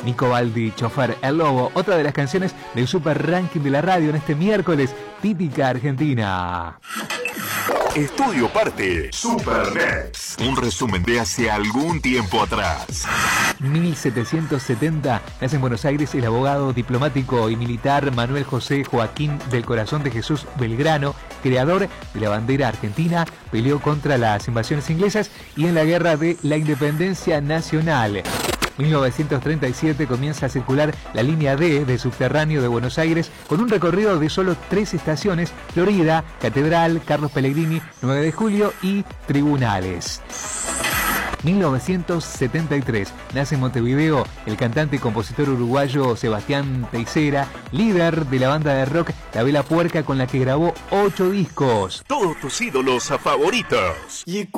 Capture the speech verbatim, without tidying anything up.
Nico Baldi, Chofer, El Lobo, otra de las canciones del Super Ranking de la radio en este miércoles, típica argentina. Estudio Parte Super Next. Un resumen de hace algún tiempo atrás. mil setecientos setenta nace en Buenos Aires el abogado, diplomático y militar Manuel José Joaquín del Corazón de Jesús Belgrano, creador de la bandera argentina, peleó contra las invasiones inglesas y en la Guerra de la Independencia Nacional. mil novecientos treinta y siete comienza a circular la línea D de subterráneo de Buenos Aires con un recorrido de solo tres estaciones: Florida, Catedral, Carlos Pellegrini, nueve de julio y Tribunales. mil novecientos setenta y tres nace en Montevideo el cantante y compositor uruguayo Sebastián Teisera, líder de la banda de rock La Vela Puerca, con la que grabó ocho discos. Todos tus ídolos favoritos.